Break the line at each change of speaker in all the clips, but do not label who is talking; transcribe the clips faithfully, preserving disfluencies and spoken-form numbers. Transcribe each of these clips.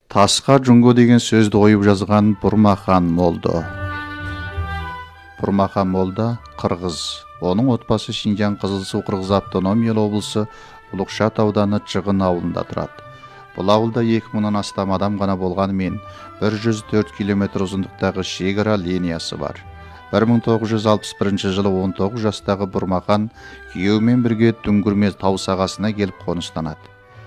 Тасқа Жунго деген сөзді ойып жазған Бурмахан молда. Бурмахан молда қырғыз. Оның отбасы Шинжаң Қызылсу Қырғыз автономиялы облысы Улукшат ауданы Чыгын ауылында тұрады. Бұл ауылда екі мыңнан астам адам ғана болғанымен бір жүз төрт километр ұзындықтағы шекара линиясы бар. бір мың тоғыз жүз алпыс бірінші жылы он тоғыз жастағы Бурмахан күйеуімен бірге Дүңгірме тау сағасына келіп қоныстанады.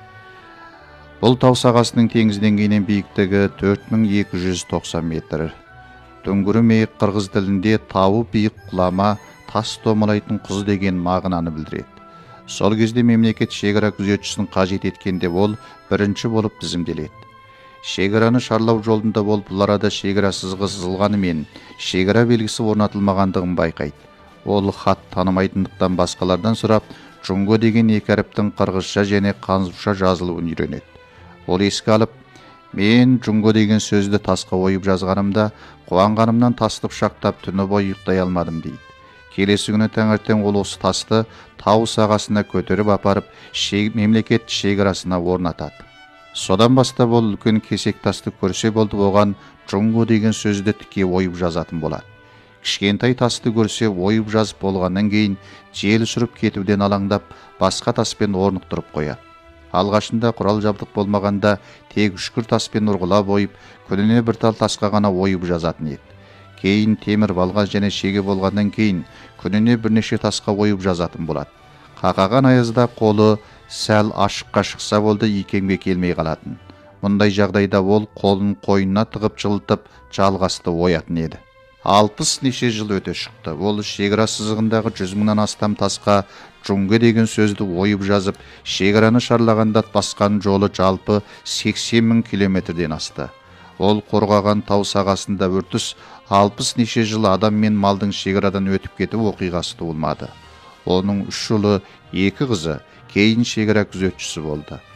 Бұл тау сағасының теңіз деңгейінен биіктігі төрт мың екі жүз тоқсан метр. Дүңгірме қырғыз тілінде тауы биік құлама, тас домалайтын құз деген мағынаны білдіреді. Сол кезде мемлекет шекара күзетшісін қажет еткенде ол бірінші болып тізімделеді. Шекараны шарлау жолында болып бұл арада шекара сызығы сызылғанымен шекара белгісі орнатылмағандығын байқайды. Ол хат танымайтындықтан басқалардан сұрап, Жунго деген екі әріптің қырғызша және қаңғырша жазылуын үйренеді. Ол еске алып, мен Жунго деген сөзді тасқа ойып жазғанымда қуанғанымнан тасты пышақтап түні бойы ұйықтай алмадым дейді. Келесі күні таңертең ол осы тасты тау сағасына көтеріп апарып мемлекет шекарасына орнатады. Содан бастап ол үлкен кесек тасты көрсе болды, оған Жунго деген сөзді тіке ойып жазатын болады. Кішкентай тасты көрсе ойып жазып болғаннан кейін жел сүріп кетуден алаңдап басқа таспен орнықтырып қояды. Алғашында құрал жабдық болмағанда тек үшкір таспен ұрғылап ойып, күніне бір тал тасқа ғана ойып жазатын еді. Кейін темір балға және шеге болғаннан кейін күніне бірнеше тасқа ойып жазатын болады. Қақаған аязда қолы сәл ашыққа шықса болды, икемге келмей қалатын. Мұндай жағдайда ол қолын қойнына тығып жылытып жалғасты оятын еді. Алпыс неше жыл өте шықты. Ол шекара сызығындағы жүз мыңнан астам тасқа Жунго деген сөзді ойып жазып, шекараны шарлағанда басқан жолы жалпы сексен мың километрден асты. Ол қорғаған тау сағасында үртіс алпыс неше жыл адам мен малдың шекарадан өтіп кетіп оқиғасы туылмады. Оның үш ұлы, екі қызы кейін шекара күзетшісі болды.